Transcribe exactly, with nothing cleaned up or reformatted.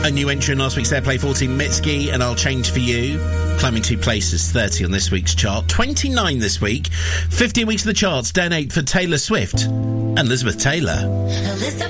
A new entry in last week's Airplay fourteen, Mitski and I'll Change For You. Climbing two places, thirty on this week's chart. twenty-nine this week. fifteen weeks of the charts, down eight for Taylor Swift and Elizabeth Taylor.